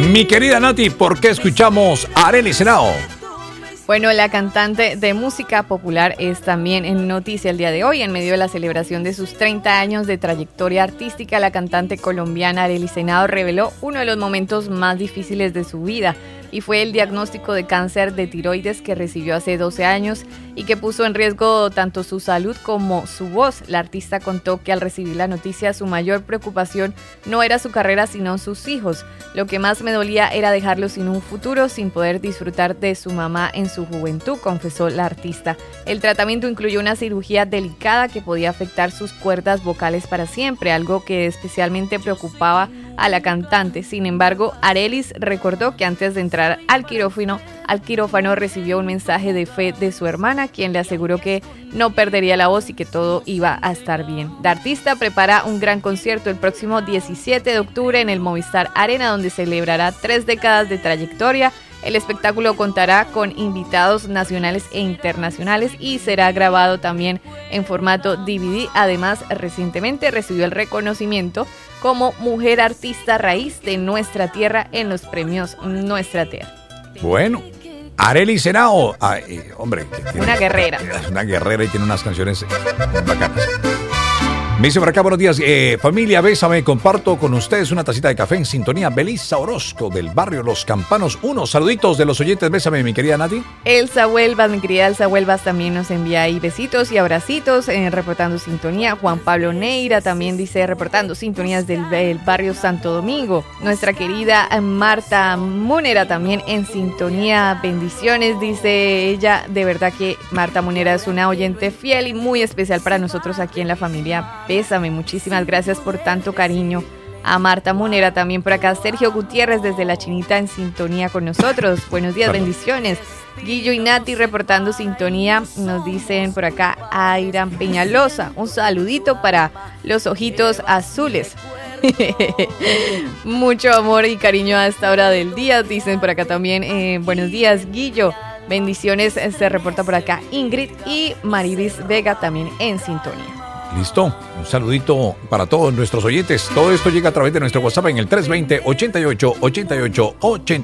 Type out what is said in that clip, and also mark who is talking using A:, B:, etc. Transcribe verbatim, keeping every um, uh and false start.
A: Mi querida Nati, ¿por qué escuchamos a Arelis Henao?
B: Bueno, la cantante de música popular es también en noticia el día de hoy. En medio de la celebración de sus treinta años de trayectoria artística, la cantante colombiana Arelis Henao reveló uno de los momentos más difíciles de su vida, y fue el diagnóstico de cáncer de tiroides que recibió hace doce años y que puso en riesgo tanto su salud como su voz. La artista contó que al recibir la noticia su mayor preocupación no era su carrera sino sus hijos. Lo que más me dolía era dejarlos sin un futuro, sin poder disfrutar de su mamá en su juventud, confesó la artista. El tratamiento incluyó una cirugía delicada que podía afectar sus cuerdas vocales para siempre, algo que especialmente preocupaba a la cantante. Sin embargo, Arelis recordó que antes de entrar al quirófano, al quirófano recibió un mensaje de fe de su hermana, quien le aseguró que no perdería la voz y que todo iba a estar bien. La artista prepara un gran concierto el próximo diecisiete de octubre en el Movistar Arena, donde celebrará tres décadas de trayectoria. El espectáculo contará con invitados nacionales e internacionales y será grabado también en formato D V D. Además, recientemente recibió el reconocimiento como Mujer Artista Raíz de Nuestra Tierra en los premios Nuestra Tierra.
A: Bueno, Arelis Henao, ay, hombre,
B: tiene, una guerrera.
A: Es una guerrera y tiene unas canciones bacanas. Me dice por acá, buenos días, eh, familia, bésame, comparto con ustedes una tacita de café en sintonía. Belisa Orozco, del barrio Los Campanos. Unos saluditos de los oyentes, bésame, mi querida Nati.
B: Elsa Huelvas, mi querida Elsa Huelvas, también nos envía ahí besitos y abracitos, eh, reportando sintonía. Juan Pablo Neira también dice, reportando sintonías del, del barrio Santo Domingo. Nuestra querida Marta Munera también en sintonía, bendiciones, dice ella. De verdad que Marta Munera es una oyente fiel y muy especial para nosotros aquí en la familia. Bésame, muchísimas gracias por tanto cariño a Marta Munera. También por acá Sergio Gutiérrez desde La Chinita en sintonía con nosotros. Buenos días, bendiciones. Guillo y Nati reportando sintonía. Nos dicen por acá Airan Peñalosa, un saludito para los ojitos azules. Mucho amor y cariño a esta hora del día. Dicen por acá también, eh, buenos días, Guillo. Bendiciones, se reporta por acá Ingrid y Maribis Vega también en sintonía.
A: Listo, un saludito para todos nuestros oyentes. Todo esto llega a través de nuestro WhatsApp en el tres dos cero, ochenta y ocho, ochenta y ocho, ochenta.